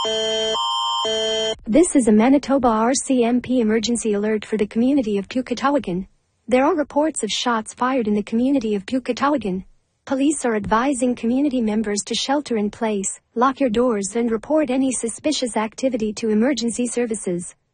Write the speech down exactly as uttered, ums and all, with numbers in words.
This is a Manitoba R C M P emergency alert for the community of Pukatawagan. There are reports of shots fired in the community of Pukatawagan. Police are advising community members to shelter in place, lock your doors and report any suspicious activity to emergency services.